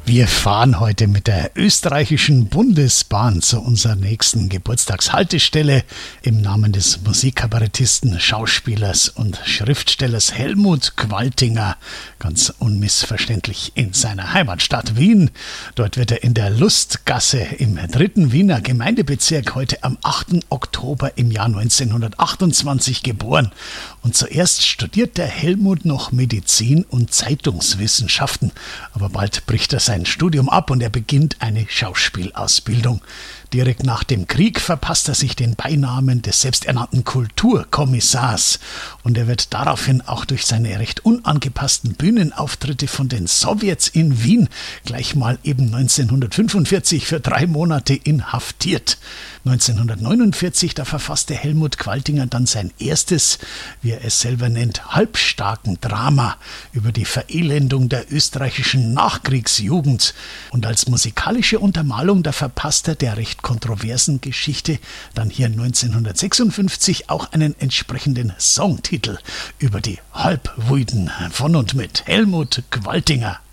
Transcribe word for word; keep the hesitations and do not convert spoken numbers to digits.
Wir fahren heute mit der österreichischen Bundesbahn zu unserer nächsten Geburtstagshaltestelle im Namen des Musikkabarettisten, Schauspielers und Schriftstellers Helmut Qualtinger, ganz unmissverständlich in seiner Heimatstadt Wien. Dort wird er in der Lustgasse im dritten Wiener Gemeindebezirk heute am achten Oktober im Jahr neunzehnhundertachtundzwanzig geboren. Und zuerst studiert der Helmut noch Medizin und Zeitungswissenschaften, aber bald bricht er sein Studium ab und er beginnt eine Schauspielausbildung. Direkt nach dem Krieg verpasst er sich den Beinamen des selbsternannten Kulturkommissars und er wird daraufhin auch durch seine recht unangepassten Bühnenauftritte von den Sowjets in Wien gleich mal eben neunzehnhundertfünfundvierzig für drei Monate inhaftiert. neunzehnhundertneunundvierzig, da verfasste Helmut Qualtinger dann sein erstes, wie er es selber nennt, halbstarken Drama über die Verelendung der österreichischen Nachkriegsjugend. Und als musikalische Untermalung, da verpasst er der recht kontroversen Geschichte dann hier neunzehnhundertsechsundfünfzig auch einen entsprechenden Songtitel über die Halbwuiden von und mit Helmut Qualtinger.